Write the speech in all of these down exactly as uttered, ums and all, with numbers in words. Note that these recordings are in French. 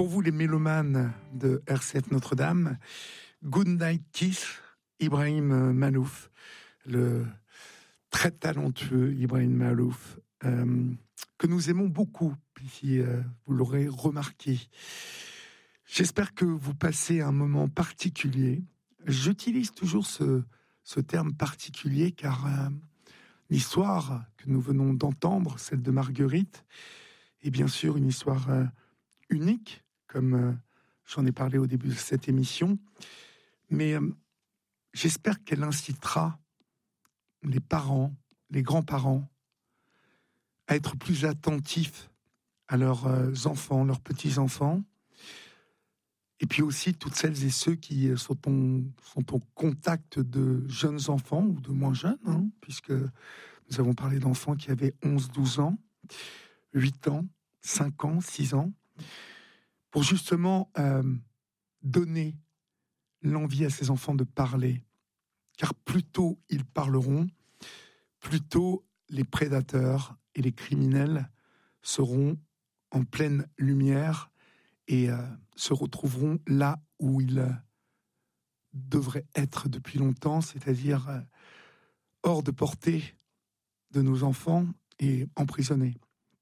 Pour vous, les mélomanes de R C F Notre-Dame, Good Night Kiss, Ibrahim Malouf, le très talentueux Ibrahim Malouf, euh, que nous aimons beaucoup, si euh, vous l'aurez remarqué. J'espère que vous passez un moment particulier. J'utilise toujours ce, ce terme particulier car euh, l'histoire que nous venons d'entendre, celle de Marguerite, est bien sûr une histoire euh, unique, comme euh, j'en ai parlé au début de cette émission. Mais euh, j'espère qu'elle incitera les parents, les grands-parents, à être plus attentifs à leurs euh, enfants, leurs petits-enfants, et puis aussi toutes celles et ceux qui sont en, sont en contact de jeunes enfants ou de moins jeunes, hein, puisque nous avons parlé d'enfants qui avaient onze douze ans, huit ans, cinq ans, six ans, pour justement euh, donner l'envie à ces enfants de parler. Car plus tôt ils parleront, plus tôt les prédateurs et les criminels seront en pleine lumière et euh, se retrouveront là où ils euh, devraient être depuis longtemps, c'est-à-dire euh, hors de portée de nos enfants et emprisonnés.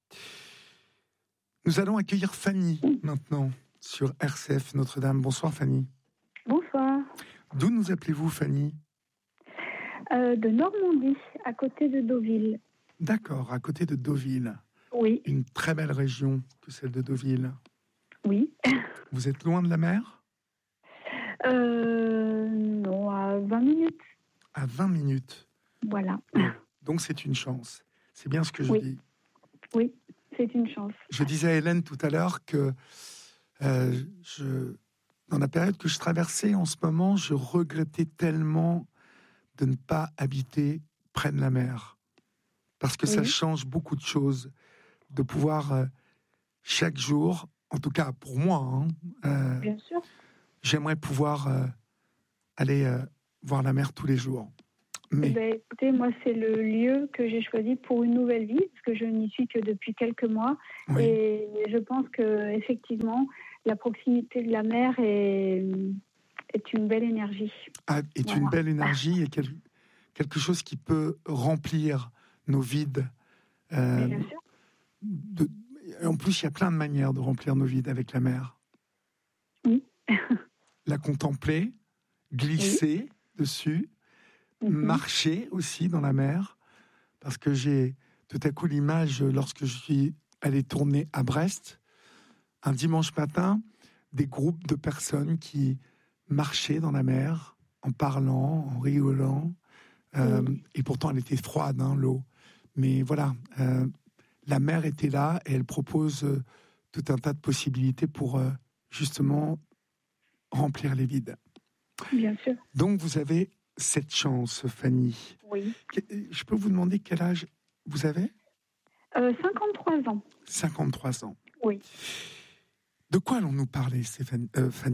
Nous allons accueillir Fanny maintenant sur R C F Notre-Dame. Bonsoir Fanny. Bonsoir. D'où nous appelez-vous Fanny ? euh, De Normandie, à côté de Deauville. D'accord, à côté de Deauville. Oui. Une très belle région que celle de Deauville. Oui. Vous êtes loin de la mer ? euh, Non, à vingt minutes. À vingt minutes. Voilà. Bon, donc c'est une chance. C'est bien ce que je oui. dis. Oui, c'est une chance. Je disais à Hélène tout à l'heure que euh, je, dans la période que je traversais en ce moment, je regrettais tellement de ne pas habiter près de la mer. Parce que oui. Ça change beaucoup de choses. De pouvoir, euh, chaque jour, en tout cas pour moi, hein, euh, bien sûr. J'aimerais pouvoir euh, aller euh, voir la mer tous les jours. Mais... Eh ben, écoutez, moi, c'est le lieu que j'ai choisi pour une nouvelle vie, parce que je n'y suis que depuis quelques mois. Oui. Et je pense qu'effectivement, la proximité de la mer est, est une belle énergie. Ah, est voilà. Une belle énergie et quel, quelque chose qui peut remplir nos vides. Euh, Bien sûr. De, en plus, il y a plein de manières de remplir nos vides avec la mer. Oui. La contempler, glisser oui. dessus, mm-hmm. marcher aussi dans la mer, parce que j'ai tout à coup l'image, lorsque je suis allé tourner à Brest, un dimanche matin, des groupes de personnes qui marchaient dans la mer, en parlant, en rigolant, euh, oui. et pourtant elle était froide, hein, l'eau. Mais voilà, euh, la mer était là, et elle propose euh, tout un tas de possibilités pour euh, justement remplir les vides. Bien sûr. Donc, vous avez cette chance, Fanny. Oui. Je peux vous demander quel âge vous avez ? euh, cinquante-trois ans. cinquante-trois ans. Oui. De quoi allons-nous parler, Stéphanie, euh, Fanny ?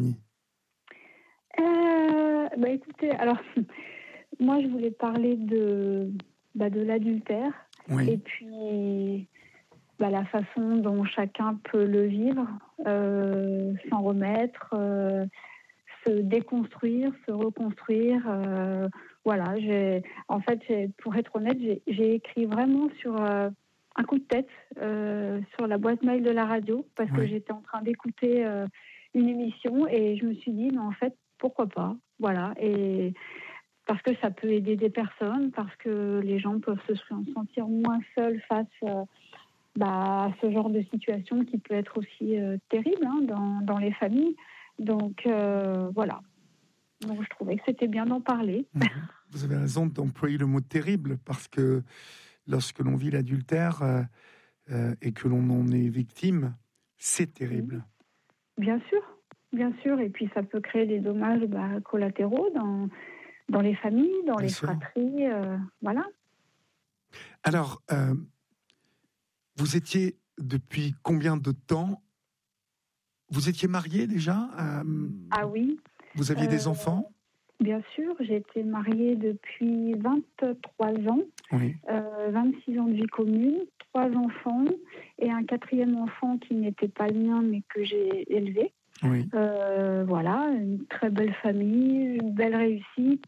euh, bah écoutez, alors, moi, je voulais parler de, bah, de l'adultère. Oui. Et puis... Bah, la façon dont chacun peut le vivre, euh, s'en remettre, euh, se déconstruire, se reconstruire. Euh, voilà, j'ai, en fait, j'ai, pour être honnête, j'ai, j'ai écrit vraiment sur euh, un coup de tête euh, sur la boîte mail de la radio parce oui. que j'étais en train d'écouter euh, une émission et je me suis dit, mais en fait, pourquoi pas ? Voilà, et parce que ça peut aider des personnes, parce que les gens peuvent se sentir moins seuls face euh, Bah, ce genre de situation qui peut être aussi euh, terrible hein, dans, dans les familles. Donc, euh, voilà. Donc, je trouvais que c'était bien d'en parler. Vous avez raison d'employer le mot terrible, parce que lorsque l'on vit l'adultère euh, euh, et que l'on en est victime, c'est terrible. Bien sûr, bien sûr. Et puis, ça peut créer des dommages bah, collatéraux dans, dans les familles, dans bien les sûr. fratries. Euh, voilà. Alors... Euh... Vous étiez, depuis combien de temps, vous étiez mariée déjà ? euh, Ah oui. Vous aviez euh, des enfants ? Bien sûr, j'ai été mariée depuis vingt-trois ans, oui. euh, vingt-six ans de vie commune, trois enfants et un quatrième enfant qui n'était pas le mien mais que j'ai élevé. Oui. Euh, voilà, une très belle famille, une belle réussite.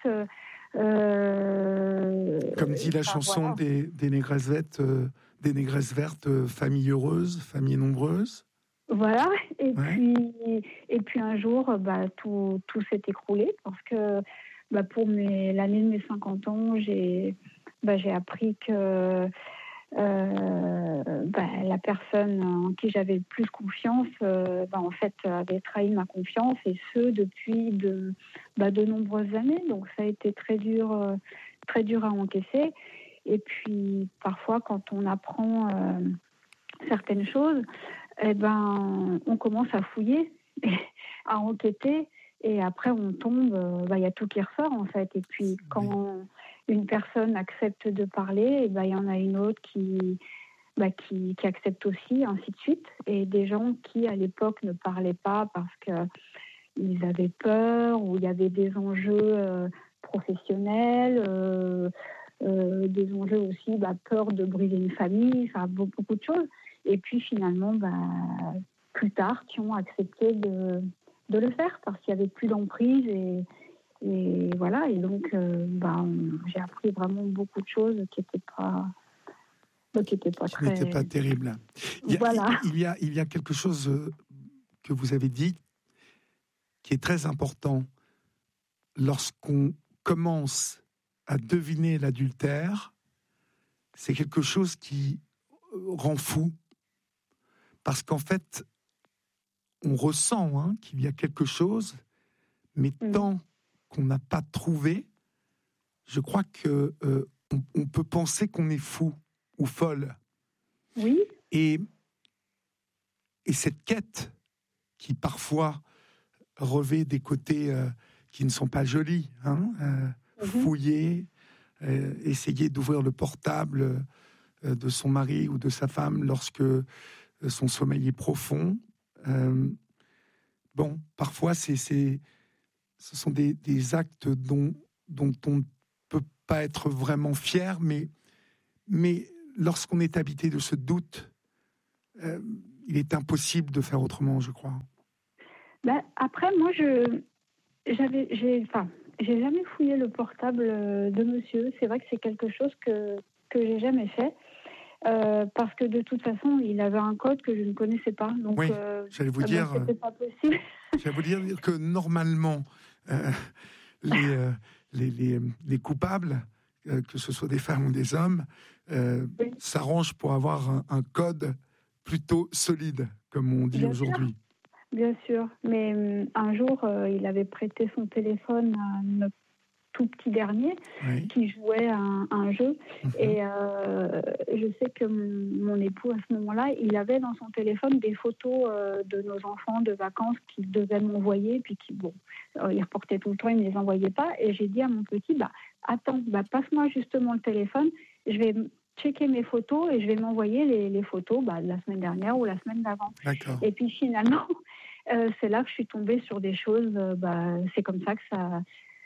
Euh, Comme dit la enfin, chanson voilà. des, des négresses vertes, euh, des négresses vertes, euh, famille heureuse, famille nombreuse. Voilà, et Ouais. puis et puis un jour, bah, tout, tout s'est écroulé parce que bah, pour mes, l'année de mes cinquante ans, j'ai, bah, j'ai appris que euh, bah, la personne en qui j'avais le plus confiance, euh, bah, en fait, avait trahi ma confiance, et ce depuis de, bah, de nombreuses années. Donc ça a été très dur, euh, très dur à encaisser. Et puis parfois, quand on apprend euh, certaines choses, eh ben, on commence à fouiller, à enquêter, et après on tombe, euh, bah, y a tout qui ressort en fait. Et puis quand une personne accepte de parler, eh ben, y en a une autre qui, bah, qui, qui accepte aussi, ainsi de suite. Et des gens qui à l'époque ne parlaient pas parce qu'ils avaient peur, ou il y avait des enjeux euh, professionnels, euh, euh, des enjeux aussi, bah, peur de briser une famille, enfin beaucoup, beaucoup de choses. Et puis finalement, bah, plus tard, qui ont accepté de, de le faire parce qu'il n'y avait plus d'emprise, et, et voilà. Et donc, euh, bah, on- j'ai appris vraiment beaucoup de choses qui n'étaient pas, bah, qui étaient pas Qui n'était très. pas terrible. Il y a, Voilà. il y a, il y a quelque chose euh, que vous avez dit qui est très important. Lorsqu'on commence à deviner l'adultère, c'est quelque chose qui euh, rend fou. Parce qu'en fait, on ressent hein, qu'il y a quelque chose, mais Mm. tant qu'on n'a pas trouvé, je crois que euh, on, on peut penser qu'on est fou ou folle. Oui. Et, et cette quête qui parfois revêt des côtés euh, qui ne sont pas jolis, hein, euh, Mhm. fouiller, euh, essayer d'ouvrir le portable euh, de son mari ou de sa femme lorsque euh, son sommeil est profond. Euh, bon, parfois, c'est, c'est, ce sont des, des actes dont, dont on ne peut pas être vraiment fier, mais, mais lorsqu'on est habité de ce doute, euh, il est impossible de faire autrement, je crois. Bah, après, moi, je, j'avais, j'ai, enfin, j'ai jamais fouillé le portable euh, de monsieur. C'est vrai que c'est quelque chose que, que j'ai jamais fait. Euh, parce que de toute façon, il avait un code que je ne connaissais pas. Donc, Oui, euh, j'allais vous euh, bah, dire, c'était pas possible. j'allais vous dire que normalement, euh, les, euh, les, les, les coupables, euh, que ce soit des femmes ou des hommes, euh, Oui, s'arrangent pour avoir un, un code plutôt solide, comme on dit bien sûr, aujourd'hui. bien sûr. Mais hum, un jour, euh, il avait prêté son téléphone à notre tout petit dernier Oui. qui jouait à un, à un jeu. Mhm. Et euh, je sais que mon, mon époux, à ce moment-là, il avait dans son téléphone des photos euh, de nos enfants de vacances qu'il devait m'envoyer, puis qui, bon, euh, il reportait tout le temps, il ne me les envoyait pas. Et j'ai dit à mon petit, bah, attends, bah, passe-moi justement le téléphone, je vais checker mes photos et je vais m'envoyer les, les photos bah, de la semaine dernière ou la semaine d'avant. D'accord. Et puis finalement, euh, c'est là que je suis tombée sur des choses, euh, bah, c'est comme ça que ça...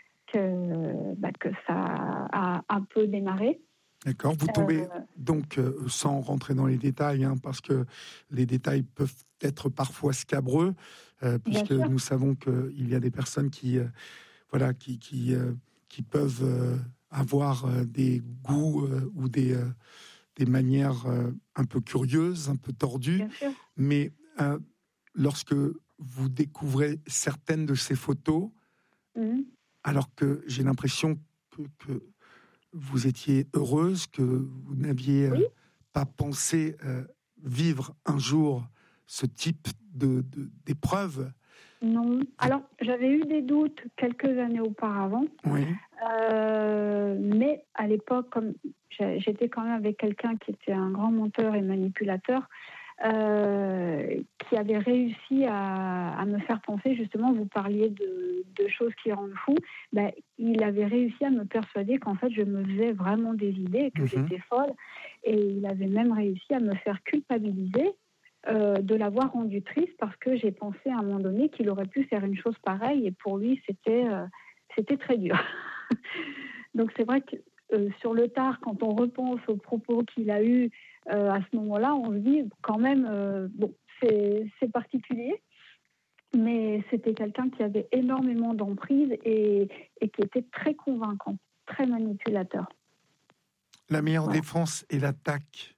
Que, bah, que ça a un peu démarré. D'accord. Vous tombez Euh, donc, euh, sans rentrer dans les détails, hein, parce que les détails peuvent être parfois scabreux, euh, bien puisque sûr. nous savons qu'il y a des personnes qui, euh, voilà, qui, qui, euh, qui peuvent euh, avoir euh, des goûts euh, ou des, euh, des manières euh, un peu curieuses, un peu tordues. Bien sûr. Mais euh, lorsque vous découvrez certaines de ces photos, Mmh. alors que j'ai l'impression que, que vous étiez heureuse, que vous n'aviez euh, Oui. pas pensé euh, vivre un jour ce type de, de, d'épreuve. Non. Alors, j'avais eu des doutes quelques années auparavant, Oui, euh, mais à l'époque, comme j'ai- j'étais quand même avec quelqu'un qui était un grand menteur et manipulateur, euh, qui avait réussi à, à me faire penser, justement, vous parliez de, de choses qui rendent fou, ben, il avait réussi à me persuader qu'en fait, je me faisais vraiment des idées et que mhm, j'étais folle, et il avait même réussi à me faire culpabiliser euh, de l'avoir rendu triste parce que j'ai pensé à un moment donné qu'il aurait pu faire une chose pareille, et pour lui, c'était, euh, c'était très dur. Donc c'est vrai que euh, sur le tard, quand on repense aux propos qu'il a eus, euh, à ce moment-là, on se dit quand même, euh, bon, c'est, c'est particulier, mais c'était quelqu'un qui avait énormément d'emprise et, et qui était très convaincant, très manipulateur. La meilleure Voilà. défense est l'attaque.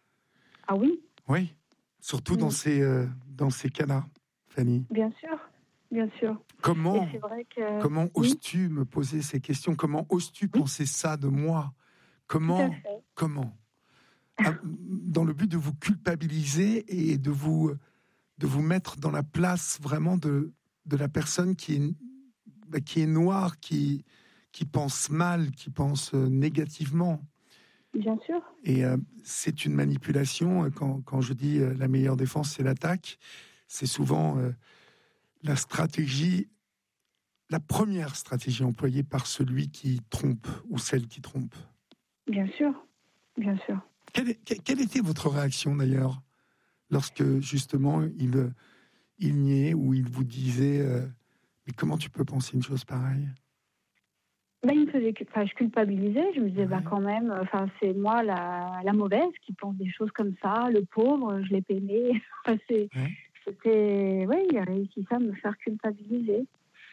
Ah oui? Oui, surtout Mm. dans ces, euh, dans ces cas-là, Fanny. Bien sûr, bien sûr. Comment, Et c'est vrai que... comment Oui, oses-tu me poser ces questions? Comment oses-tu oui, penser ça de moi? tout à Comment, fait. comment Ah, dans le but de vous culpabiliser et de vous, de vous mettre dans la place vraiment de, de la personne qui est, bah, qui est noire, qui, qui pense mal, qui pense euh, négativement. Bien sûr. Et euh, c'est une manipulation. euh, Quand, quand je dis euh, la meilleure défense, c'est l'attaque, c'est souvent euh, la stratégie, la première stratégie employée par celui qui trompe ou celle qui trompe. Bien sûr, bien sûr. Quelle, quelle était votre réaction d'ailleurs lorsque justement il, il niait ou il vous disait euh, mais comment tu peux penser une chose pareille? Ben, il me faisait, enfin, je culpabilisais, je me disais, Ouais. bah, quand même, enfin, c'est moi la, la mauvaise qui pense des choses comme ça, le pauvre, je l'ai peiné. Enfin, c'est, Ouais. c'était, oui, il a réussi ça à me faire culpabiliser.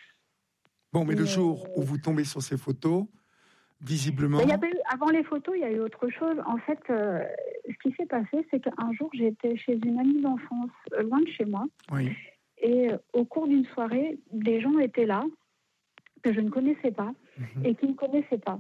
Bon, mais le Mais, jour où vous tombez sur ces photos, visiblement, ben, il y avait eu- avant les photos, il y a eu autre chose. En fait, euh, ce qui s'est passé, c'est qu'un jour, j'étais chez une amie d'enfance, euh, loin de chez moi, oui, et euh, au cours d'une soirée, des gens étaient là que je ne connaissais pas mhm, et qui ne me connaissaient pas.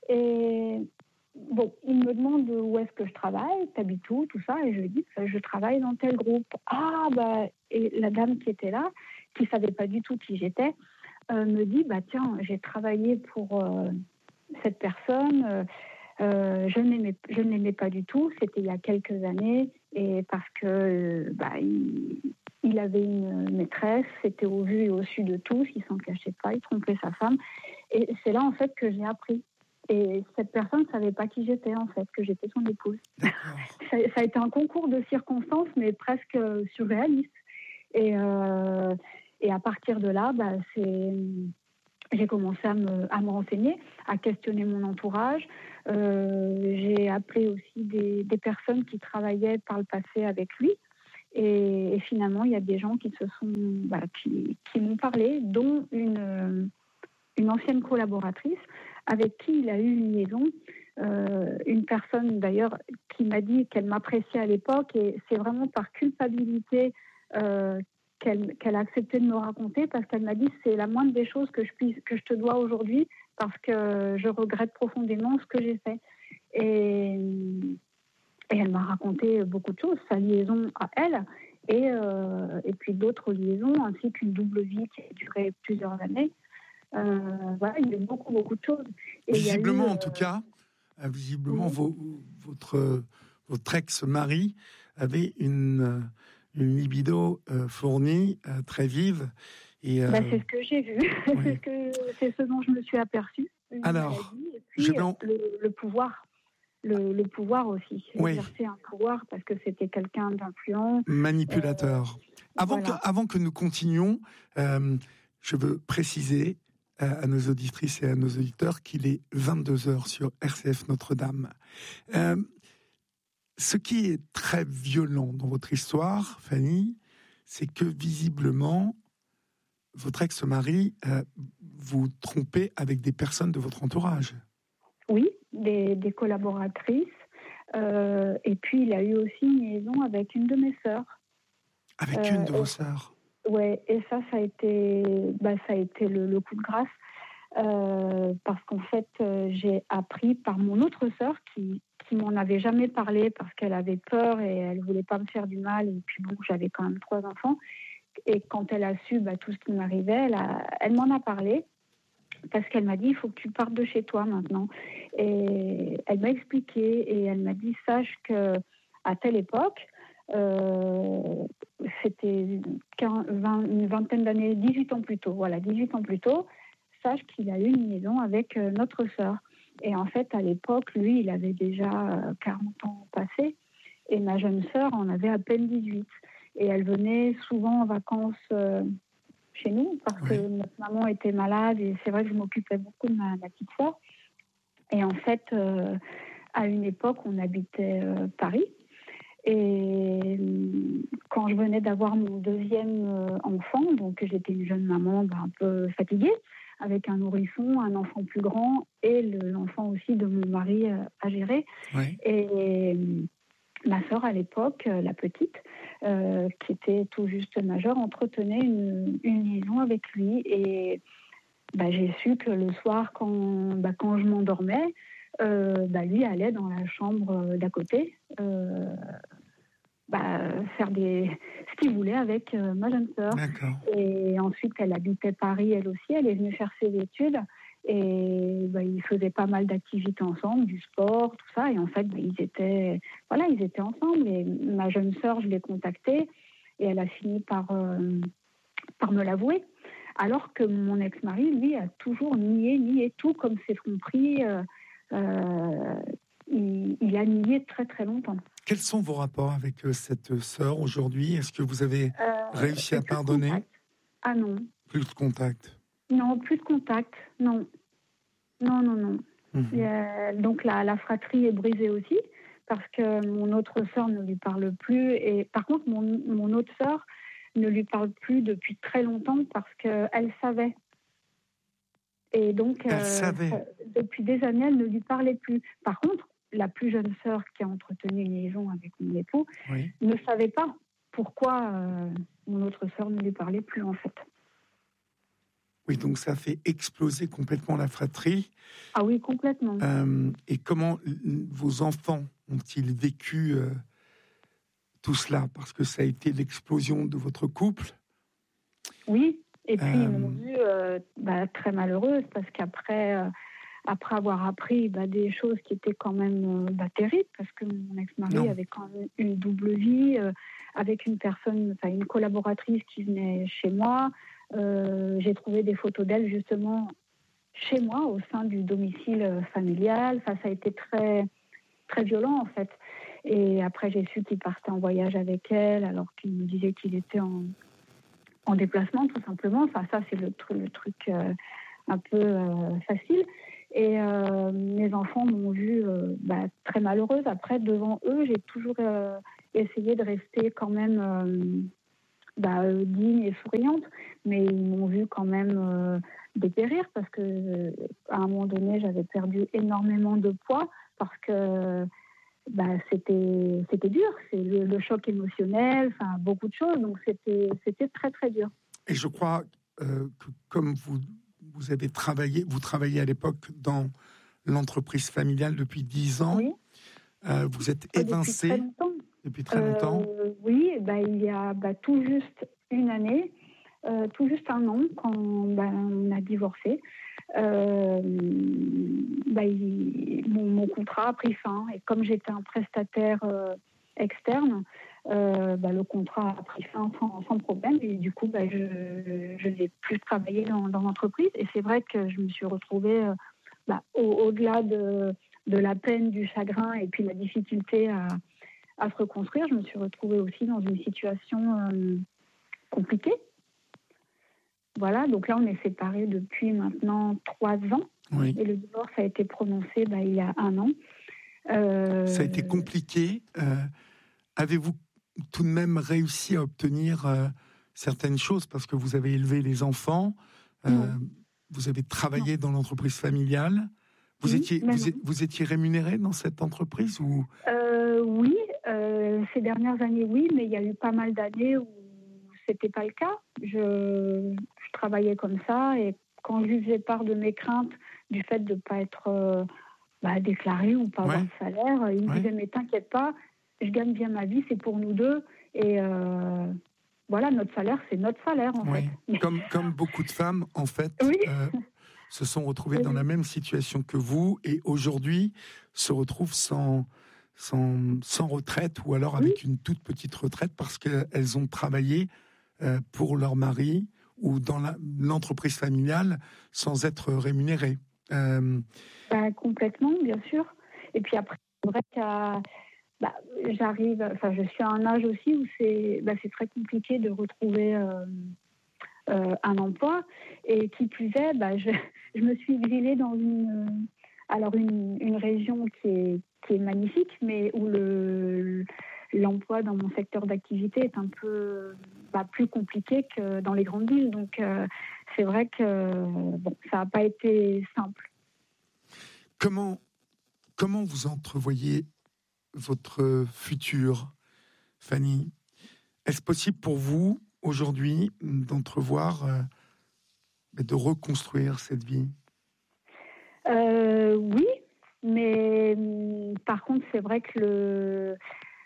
Et bon, il me demande où est-ce que je travaille, t'habites où, tout ça, et je lui dis, bah, je travaille dans tel groupe. Ah, bah, et la dame qui était là, qui savait pas du tout qui j'étais, euh, me dit, bah tiens, j'ai travaillé pour euh, cette personne, euh, euh, je ne l'aimais, je ne l'aimais pas du tout, c'était il y a quelques années, et parce que, euh, bah, il, il avait une maîtresse, c'était au vu et au su de tous, il s'en cachait pas, il trompait sa femme, et c'est là en fait que j'ai appris. Et cette personne ne savait pas qui j'étais, en fait, que j'étais son épouse. d'accord. Ça, ça a été un concours de circonstances, mais presque surréaliste. Et, euh, et à partir de là, bah, c'est, j'ai commencé à me, à me renseigner, à questionner mon entourage. Euh, j'ai appelé aussi des, des personnes qui travaillaient par le passé avec lui. Et, et finalement, il y a des gens qui, se sont, bah, qui, qui m'ont parlé, dont une, une ancienne collaboratrice avec qui il a eu une liaison. Euh, une personne d'ailleurs qui m'a dit qu'elle m'appréciait à l'époque et c'est vraiment par culpabilité euh, qu'elle, qu'elle a accepté de me raconter parce qu'elle m'a dit c'est la moindre des choses que je, puisse, que je te dois aujourd'hui parce que je regrette profondément ce que j'ai fait. Et, et elle m'a raconté beaucoup de choses, sa liaison à elle et, euh, et puis d'autres liaisons ainsi qu'une double vie qui a duré plusieurs années. Euh, voilà, il y a eu beaucoup, beaucoup de choses. Et il y a eu, Visiblement, euh, en tout cas, euh, visiblement, oui, vos, votre, euh, votre ex-mari avait une, euh, une libido euh, fournie, euh, très vive. Et, bah, euh, c'est ce que j'ai vu, oui. c'est, ce que, c'est ce dont je me suis aperçue, une Alors, maladie, et je puis vais en... le, le pouvoir, le, le pouvoir aussi, Oui, exercer un pouvoir parce que c'était quelqu'un d'influent. Euh, manipulateur. Avant que, voilà. avant que nous continuions, euh, je veux préciser euh, à nos auditrices et à nos auditeurs qu'il est vingt-deux heures sur R C F Notre-Dame. Euh, ce qui est très violent dans votre histoire, Fanny, c'est que visiblement, votre ex-mari euh, vous trompait avec des personnes de votre entourage. Oui, des, des collaboratrices. Euh, et puis il a eu aussi une liaison avec une de mes sœurs. Avec une Euh, de vos sœurs. ouais, et ça, ça a été, bah, ça a été le, le coup de grâce. Euh, parce qu'en fait, euh, j'ai appris par mon autre sœur qui, qui m'en avait jamais parlé parce qu'elle avait peur et elle voulait pas me faire du mal. Et puis bon, j'avais quand même trois enfants. Et quand elle a su bah, tout ce qui m'arrivait, elle, a, elle m'en a parlé parce qu'elle m'a dit il faut que tu partes de chez toi maintenant. Et elle m'a expliqué et elle m'a dit sache que à telle époque, euh, c'était quinze, vingt, une vingtaine d'années, dix-huit ans plus tôt, voilà, dix-huit ans plus tôt, sache qu'il a eu une liaison avec euh, notre sœur. Et en fait, à l'époque, lui, il avait déjà euh, quarante ans passés et ma jeune sœur en avait à peine dix-huit. Et elle venait souvent en vacances euh, chez nous parce Oui. que notre maman était malade et c'est vrai que je m'occupais beaucoup de ma, ma petite sœur. Et en fait, euh, à une époque, on habitait euh, Paris. Et quand je venais d'avoir mon deuxième euh, enfant, donc j'étais une jeune maman bah, un peu fatiguée, avec un nourrisson, un enfant plus grand et le, l'enfant aussi de mon mari euh, à gérer. Oui. Et ma sœur, à l'époque, euh, la petite, euh, qui était tout juste majeure, entretenait une, une liaison avec lui. Et bah, j'ai su que le soir, quand, bah, quand je m'endormais, euh, bah, lui allait dans la chambre d'à côté euh, bah, faire des, ce qu'il voulait avec euh, ma jeune sœur. D'accord. Et ensuite, elle habitait Paris, elle aussi. Elle est venue faire ses études. Et bah, ils faisaient pas mal d'activités ensemble, du sport, tout ça. Et en fait, bah, ils étaient, voilà, ils étaient ensemble. Et ma jeune sœur, je l'ai contactée et elle a fini par, euh, par me l'avouer. Alors que mon ex-mari, lui, a toujours nié, nié tout, comme c'est compris. Euh, euh, il, il a nié très, très longtemps. Quels sont vos rapports avec euh, cette sœur aujourd'hui? Est-ce que vous avez Euh, réussi et à plus de pardonner? contact. Ah non. Plus de contact. Non, plus de contact. Non. Non, non, non. Mhm. Et, euh, donc la, la fratrie est brisée aussi parce que mon autre sœur ne lui parle plus. Et par contre, mon, mon autre sœur ne lui parle plus depuis très longtemps parce qu'elle savait. Et donc, Elle euh, savait. ça- depuis des années, elle ne lui parlait plus. Par contre, la plus jeune sœur qui a entretenu une liaison avec mon époux Oui. ne savait pas pourquoi euh, mon autre sœur ne lui parlait plus, en fait. Oui, donc ça fait exploser complètement la fratrie. Ah oui, complètement. Euh, et comment l- vos enfants ont-ils vécu euh, tout cela? Parce que ça a été l'explosion de votre couple. Oui, et puis Euh, ils m'ont vue euh, bah, très malheureuse parce qu'après euh, après avoir appris bah, des choses qui étaient quand même euh, bah, terribles, parce que mon ex-mari Non. avait quand même une double vie euh, avec une personne, enfin une collaboratrice qui venait chez moi. Euh, j'ai trouvé des photos d'elle justement chez moi au sein du domicile euh, familial. Enfin, ça a été très très violent en fait. Et après j'ai su qu'il partait en voyage avec elle alors qu'il me disait qu'il était en en déplacement tout simplement. Enfin, ça, c'est le, tr- le truc euh, un peu euh, facile. Et euh, mes enfants m'ont vue euh, bah, très malheureuse. Après, devant eux, j'ai toujours euh, essayé de rester quand même euh, bah, euh, digne et souriante. Mais ils m'ont vue quand même euh, dépérir parce que euh, à un moment donné, j'avais perdu énormément de poids parce que bah, c'était, c'était dur, c'est le, le choc émotionnel, enfin beaucoup de choses, donc c'était, c'était très très dur. et je crois euh, que comme vous, vous avez travaillé, vous travaillez à l'époque dans l'entreprise familiale depuis dix ans, Oui, euh, vous êtes pas depuis très évincé longtemps. depuis très longtemps. Euh, oui, bah, il y a bah, tout juste une année, euh, tout juste un an, quand bah, on a divorcé, euh, bah, il- mon, mon contrat a pris fin. Et comme j'étais un prestataire euh, externe, euh, bah, le contrat a pris fin sans, sans problème. Et du coup, bah, je, je n'ai plus travaillé dans, dans l'entreprise. Et c'est vrai que je me suis retrouvée, euh, bah, au, au-delà de, de la peine, du chagrin et puis la difficulté à, à se reconstruire, je me suis retrouvée aussi dans une situation euh, compliquée. Voilà, donc là, on est séparés depuis maintenant trois ans. Oui. Et le divorce a été prononcé bah, il y a un an. Euh... Ça a été compliqué. Euh, avez-vous tout de même réussi à obtenir euh, certaines choses parce que vous avez élevé les enfants, euh, vous avez travaillé non. dans l'entreprise familiale. Vous, oui, étiez, vous, é- vous étiez rémunéré dans cette entreprise ou euh, Oui, euh, ces dernières années, oui, mais il y a eu pas mal d'années où c'était pas le cas. Je, je travaillais comme ça et quand je lui faisais part de mes craintes du fait de ne pas être euh, bah, déclaré ou pas ouais. avoir de salaire, il me ouais. disait mais t'inquiète pas, je gagne bien ma vie, c'est pour nous deux et euh, voilà, notre salaire, c'est notre salaire en oui. fait. Comme, comme beaucoup de femmes, en fait, oui. euh, se sont retrouvées oui. dans la même situation que vous et aujourd'hui se retrouvent sans, sans, sans retraite ou alors avec oui. une toute petite retraite parce qu'elles ont travaillé euh, pour leur mari ou dans la, l'entreprise familiale sans être rémunérées. Euh... Bah, complètement, bien sûr. Et puis après, c'est vrai qu'à Bah, j'arrive, enfin, je suis à un âge aussi où c'est, bah, c'est très compliqué de retrouver euh, euh, un emploi. Et qui plus est, bah, je, je me suis exilée dans une, alors une, une région qui est, qui est magnifique, mais où le, l'emploi dans mon secteur d'activité est un peu bah, plus compliqué que dans les grandes villes. Donc, euh, c'est vrai que bon, ça n'a pas été simple. Comment, comment vous entrevoyez votre futur, Fanny? Est-ce possible pour vous, aujourd'hui, d'entrevoir, euh, de reconstruire cette vie? euh, Oui, mais par contre, c'est vrai que le...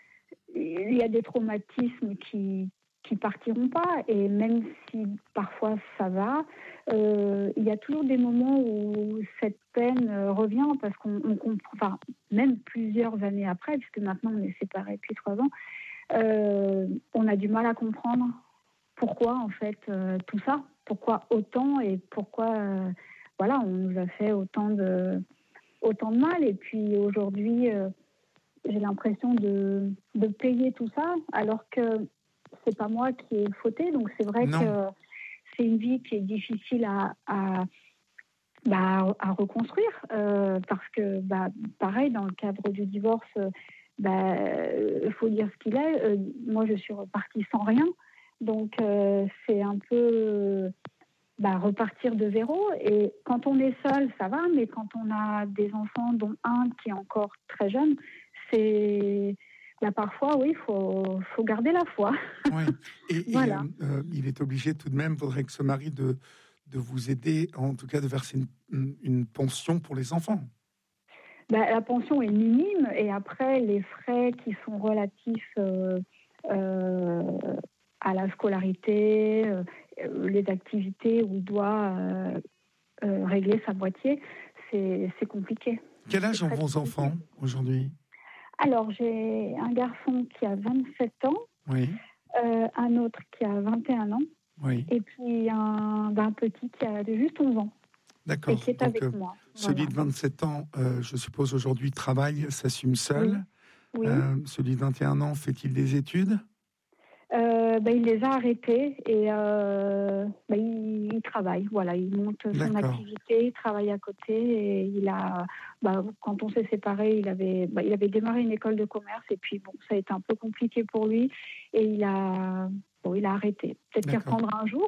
il y a des traumatismes qui qui partiront pas, et même si parfois ça va, euh, il y a toujours des moments où cette peine euh, revient, parce qu'on on comprend, enfin, même plusieurs années après, puisque maintenant on est séparés depuis trois ans, euh, on a du mal à comprendre pourquoi en fait euh, tout ça, pourquoi autant, et pourquoi euh, voilà, on nous a fait autant de autant de mal. Et puis aujourd'hui, euh, j'ai l'impression de, de payer tout ça, alors que c'est pas moi qui ai fauté. Donc c'est vrai Non. que c'est une vie qui est difficile à, à, bah, à reconstruire, euh, parce que bah, pareil, dans le cadre du divorce, il bah, euh, faut dire ce qu'il est. Euh, moi, je suis repartie sans rien. Donc euh, c'est un peu bah, repartir de zéro. Et quand on est seul, ça va, mais quand on a des enfants, dont un qui est encore très jeune, c'est là parfois, oui, il faut, faut garder la foi. Oui. Et, Voilà. et euh, il est obligé tout de même, faudrait que ce mari de, de vous aider, en tout cas de verser une, une pension pour les enfants. Bah, la pension est minime, et après, les frais qui sont relatifs euh, euh, à la scolarité, euh, les activités où il doit euh, euh, régler sa moitié, c'est, c'est compliqué. Quel âge C'est ont très vos compliqué. enfants aujourd'hui? Alors, j'ai un garçon qui a vingt-sept ans, Oui, euh, un autre qui a vingt et un ans, oui. et puis un, ben, un petit qui a juste onze ans et D'accord. qui est Donc, avec euh, moi. celui Voilà. de vingt-sept ans, euh, je suppose aujourd'hui travaille, s'assume seul. Oui. Oui. Euh, celui de vingt et un ans, fait-il des études? Euh, ben, il les a arrêtés, et euh, ben, il, il travaille. Voilà, il monte son D'accord. activité, il travaille à côté, et il a, ben, quand on s'est séparés, il avait, ben, il avait démarré une école de commerce, et puis bon, ça a été un peu compliqué pour lui, et il a, bon, il a arrêté. Peut-être qu'il D'accord. reprendra un jour,